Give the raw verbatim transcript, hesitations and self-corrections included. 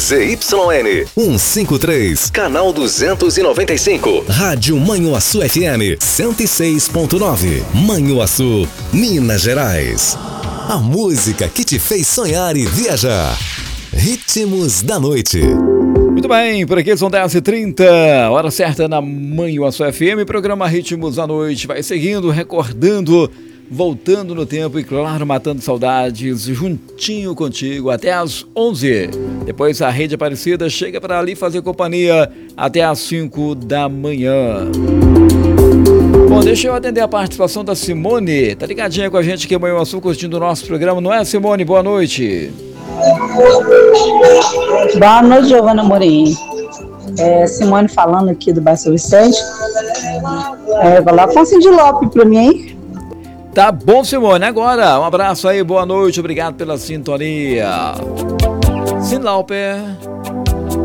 Z Y N cento e cinquenta e três, canal duzentos e noventa e cinco. Rádio Manhuaçu F M cento e seis ponto nove. Manhuaçu, Minas Gerais. A música que te fez sonhar e viajar. Ritmos da Noite. Muito bem, por aqui são dez e trinta, hora certa na Manhuaçu F M, programa Ritmos da Noite vai seguindo, recordando, voltando no tempo e, claro, matando saudades, juntinho contigo até às onze. Depois a Rede Aparecida chega para ali fazer companhia até às cinco da manhã. Bom, deixa eu atender a participação da Simone, tá ligadinha com a gente aqui em Manhuaçu, curtindo o nosso programa, não é, Simone? Boa noite. Boa noite, Giovana Morim. É, Simone falando aqui do Baixo Vicente. É, vai lá com o Cindy Lopes pra mim, hein? Tá bom, Simone. Agora, um abraço aí, boa noite, obrigado pela sintonia. Cindy Lopes.